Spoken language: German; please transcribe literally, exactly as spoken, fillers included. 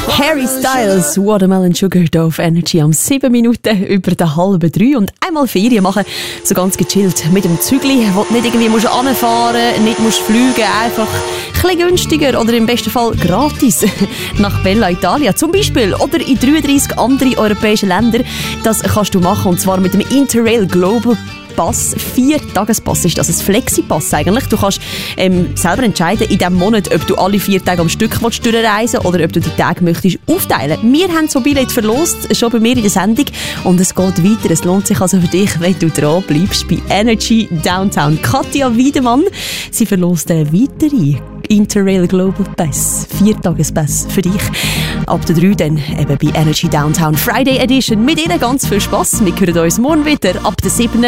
Harry Styles, Watermelon Sugar hier auf Energy am sieben Minuten über den halben drei und einmal Ferien machen, so ganz gechillt mit dem Zügli, wo du nicht irgendwie musst anfahren, nicht musst fliegen, einfach ein bisschen günstiger oder im besten Fall gratis nach Bella Italia zum Beispiel oder in dreiunddreissig andere europäische Länder. Das kannst du machen und zwar mit dem Interrail Global Pass, vier-Tages-Pass ist das, ein Flexi-Pass eigentlich. Du kannst ähm, selber entscheiden in diesem Monat, ob du alle vier Tage am Stück willst durchreisen oder ob du die Tage möchtest aufteilen. Wir haben so Billett verlost, schon bei mir in der Sendung und es geht weiter. Es lohnt sich also für dich, wenn du dran bleibst bei Energy Downtown. Katja Wiedemann, sie verlost eine weitere Interrail Global Pass, vier-Tages-Pass für dich. Ab der drei dann eben bei Energy Downtown Friday Edition. Mit ihnen ganz viel Spass. Wir hören uns morgen wieder ab der sieben